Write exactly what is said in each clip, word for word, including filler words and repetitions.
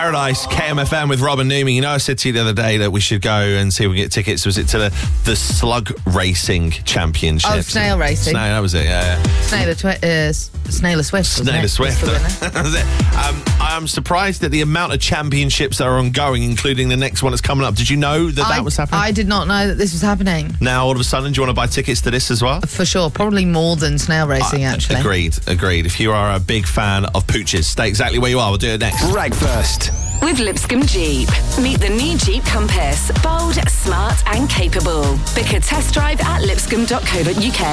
Paradise, K M F M with Rob and Numi. You know, I said to you the other day that we should go and see if we can get tickets. Was it to the, the Slug Racing Championship? Oh, snail racing. Snail, that was it, yeah. yeah. Snail, twi- uh, Snail Swift. Snail Swift. That was it. Um, I'm surprised at the amount of championships that are ongoing, including the next one that's coming up. Did you know that I, that was happening? I did not know that this was happening. Now, all of a sudden, do you want to buy tickets to this as well? For sure. Probably more than snail racing, uh, actually. Agreed, agreed. If you are a big fan of pooches, stay exactly where you are. We'll do it next. Breakfast with Lipscomb Jeep. Meet the new Jeep Compass. Bold, smart and capable. Book a test drive at lipscomb dot co dot uk.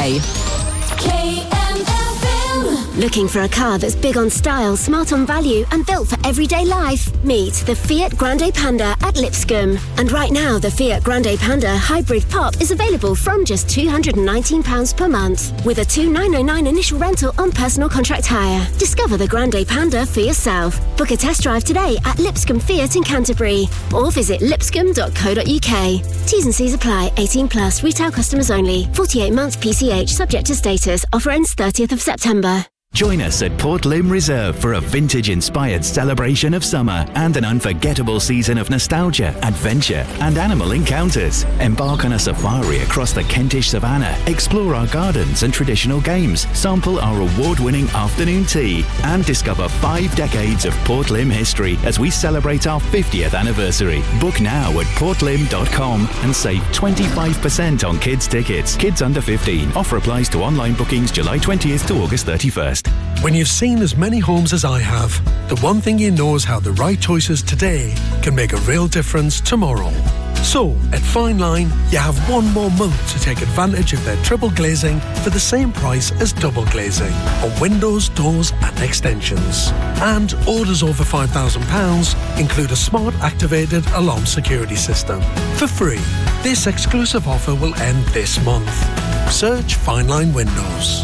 K M F M. Looking for a car that's big on style, smart on value and built for everyday life? Meet the Fiat Grande Panda at Lipscomb. And right now, the Fiat Grande Panda Hybrid Pop is available from just two hundred nineteen pounds per month with a two thousand nine hundred ninety-nine initial rental on personal contract hire. Discover the Grande Panda for yourself. Book a test drive today at Lipscomb Fiat in Canterbury or visit lipscomb dot co dot uk. T's and C's apply. eighteen plus. Retail customers only. forty-eight months P C H subject to status. Offer ends thirtieth of September. Join us at Port Lim Reserve for a vintage-inspired celebration of summer and an unforgettable season of nostalgia, adventure and animal encounters. Embark on a safari across the Kentish savannah, explore our gardens and traditional games, sample our award-winning afternoon tea and discover five decades of Port Lim history as we celebrate our fiftieth anniversary. Book now at port lim dot com and save twenty-five percent on kids' tickets. Kids under fifteen. Offer applies to online bookings July twentieth to August thirty-first. When you've seen as many homes as I have, the one thing you know is how the right choices today can make a real difference tomorrow. So, at Fine Line, you have one more month to take advantage of their triple glazing for the same price as double glazing on windows, doors and extensions. And orders over five thousand pounds include a smart activated alarm security system for free. This exclusive offer will end this month. Search Fine Line Windows.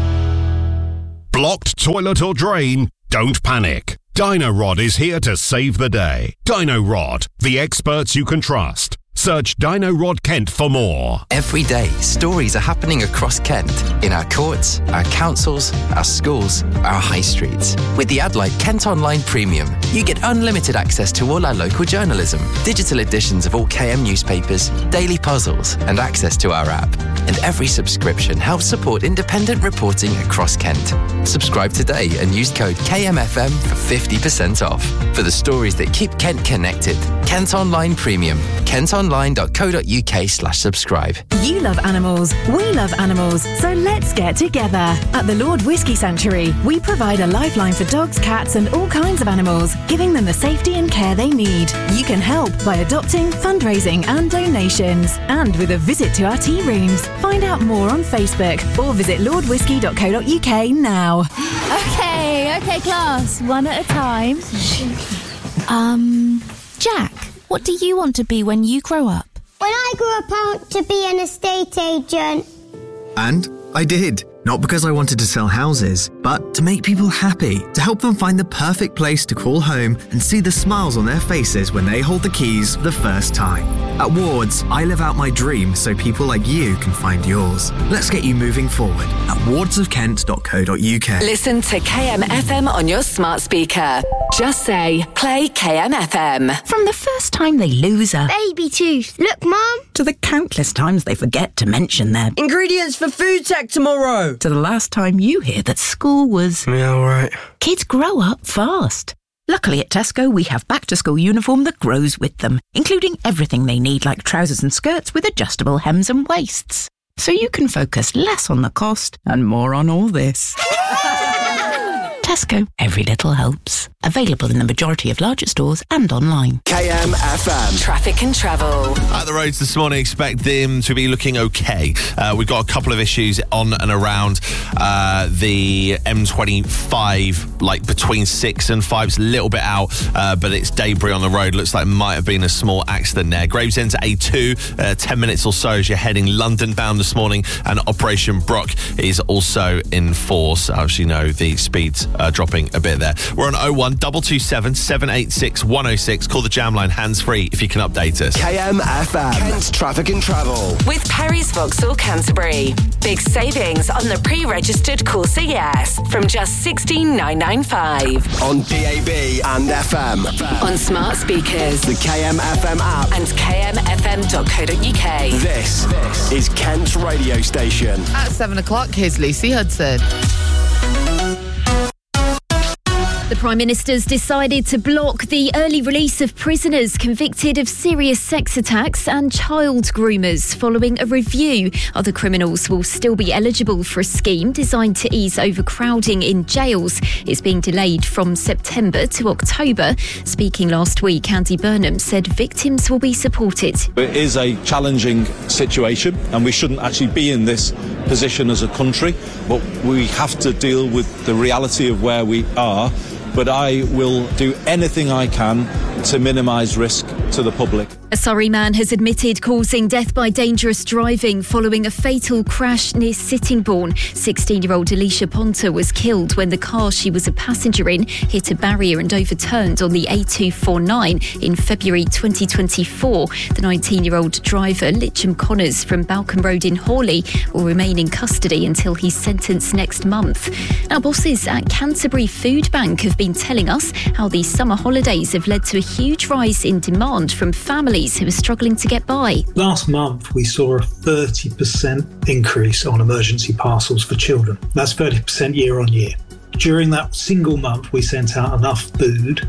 Blocked toilet or drain? Don't panic. Dino-Rod is here to save the day. Dino-Rod, the experts you can trust. Search Dino-Rod Kent for more. Every day, stories are happening across Kent, in our courts, our councils, our schools, our high streets. With the ad like Kent Online Premium, you get unlimited access to all our local journalism, digital editions of all K M newspapers, daily puzzles, and access to our app. And every subscription helps support independent reporting across Kent. Subscribe today and use code K M F M for fifty percent off. For the stories that keep Kent connected, Kent Online Premium, kent online dot co dot uk slash subscribe. You love animals, we love animals, so let's get together. At the Lord Whisky Sanctuary, we provide a lifeline for dogs, cats and all kinds of animals, giving them the safety and care they need. You can help by adopting, fundraising and donations. And with a visit to our tea rooms. Find out more on Facebook or visit lord whisky dot co dot uk now. Okay, okay class, one at a time. Um, Jack, what do you want to be when you grow up? When I grew up, I want to be an estate agent. And I did. Not because I wanted to sell houses, but to make people happy, to help them find the perfect place to call home and see the smiles on their faces when they hold the keys for the first time. At Wards, I live out my dream so people like you can find yours. Let's get you moving forward at wards of kent dot co dot uk. Listen to K M F M on your smart speaker. Just say, play K M F M. From the first time they lose a baby tooth. Look, Mum. To the countless times they forget to mention their ingredients for food tech tomorrow. To the last time you hear that school was... Yeah, all right. Kids grow up fast. Luckily at Tesco, we have back-to-school uniform that grows with them, including everything they need like trousers and skirts with adjustable hems and waists. So you can focus less on the cost and more on all this. Tesco, every little helps. Available in the majority of larger stores and online. K M F M. Traffic and travel. At the roads this morning, expect them to be looking okay. Uh, we've got a couple of issues on and around uh, the M twenty-five, like between six and five. It's a little bit out, uh, but it's debris on the road. Looks like it might have been a small accident there. Gravesend to A two, uh, ten minutes or so as you're heading London bound this morning, and Operation Brock is also in force. As you know, the speeds uh, dropping a bit there. We're on oh one two two seven, seven eight six, one oh six. Call the jam line hands-free if you can update us. K M F M. Kent Traffic and Travel. With Perry's Vauxhall Canterbury. Big savings on the pre-registered Corsa Yes from just sixteen thousand nine hundred ninety-five. On D A B and F M. On smart speakers. The K M F M app. And k m f m dot co dot u k. This, this is Kent's radio station. At seven o'clock, here's Lucy Hudson. The Prime Minister's decided to block the early release of prisoners convicted of serious sex attacks and child groomers following a review. Other criminals will still be eligible for a scheme designed to ease overcrowding in jails. It's being delayed from September to October. Speaking last week, Andy Burnham said victims will be supported. It is a challenging situation and we shouldn't actually be in this position as a country, but we have to deal with the reality of where we are. But I will do anything I can to minimise risk to the public. A Surrey man has admitted causing death by dangerous driving following a fatal crash near Sittingbourne. sixteen-year-old Alicia Ponter was killed when the car she was a passenger in hit a barrier and overturned on the A two forty-nine in February twenty twenty-four. The nineteen-year-old driver, Litcham Connors from Balcombe Road in Hawley, will remain in custody until he's sentenced next month. Now, bosses at Canterbury Food Bank have been telling us how these summer holidays have led to a huge rise in demand from families who are struggling to get by. Last month, we saw a thirty percent increase on emergency parcels for children. That's thirty percent year on year. During that single month, we sent out enough food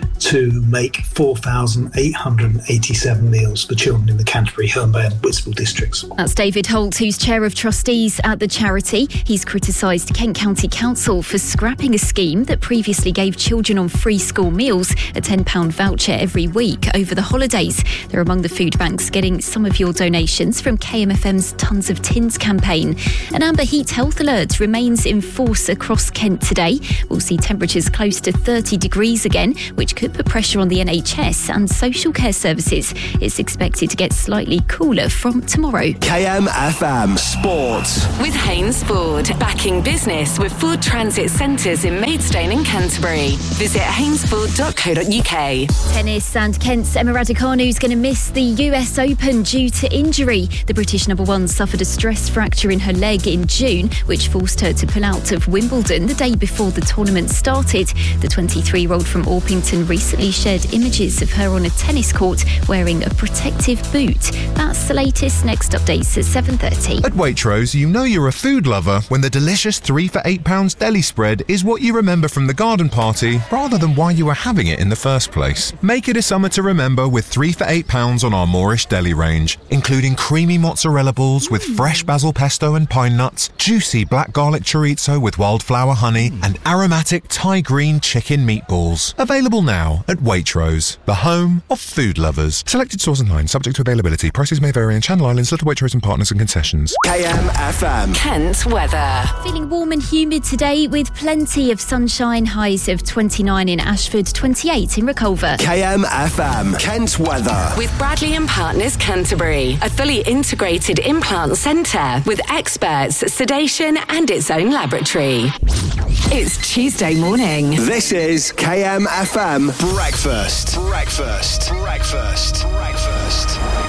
to make four thousand eight hundred eighty-seven meals for children in the Canterbury, Herne Bay and Whitstable districts. That's David Holt, who's chair of trustees at the charity. He's criticised Kent County Council for scrapping a scheme that previously gave children on free school meals a ten pounds voucher every week over the holidays. They're among the food banks getting some of your donations from K M F M's Tons of Tins campaign. An amber heat health alert remains in force across Kent today. We'll see temperatures close to thirty degrees again, which could put pressure on the N H S and social care services. It's expected to get slightly cooler from tomorrow. K M F M Sports. With Haynes Ford, backing business with Ford Transit Centres in Maidstone and Canterbury. Visit haynes ford dot co dot u k. Tennis, and Kent's Emma Raducanu is going to miss the U S Open due to injury. The British number one suffered a stress fracture in her leg in June, which forced her to pull out of Wimbledon the day before the tournament started. The twenty-three-year-old from Orpington recently shared images of her on a tennis court wearing a protective boot. That's the latest. Next updates at seven thirty. At Waitrose, you know you're a food lover when the delicious three for eight pounds deli spread is what you remember from the garden party rather than why you were having it in the first place. Make it a summer to remember with three for eight pounds on our Moorish deli range, including creamy mozzarella balls with fresh basil pesto and pine nuts, juicy black garlic chorizo with wildflower honey, and aromatic Thai green chicken meatballs. Available now at Waitrose, the home of food lovers. Selected stores and lines, subject to availability. Prices may vary in Channel Islands, Little Waitrose and Partners and concessions. K M F M. Kent weather. Feeling warm and humid today with plenty of sunshine. Highs of twenty-nine in Ashford, twenty-eight in Reculver. K M F M. Kent weather. With Bradley and Partners Canterbury, a fully integrated implant centre with experts, sedation and its own laboratory. It's Tuesday morning. This is K M F M Breakfast. Breakfast. Breakfast. Breakfast.